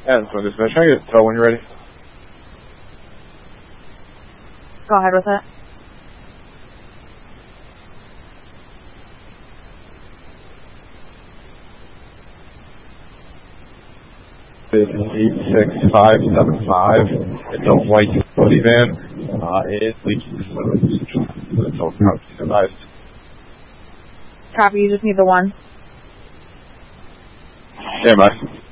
Yeah, so this mission, I get tell when you're ready. Go ahead with it. It's 86575. It's a white utility van. It leads to the Copy, you just need the one. Yeah, bye.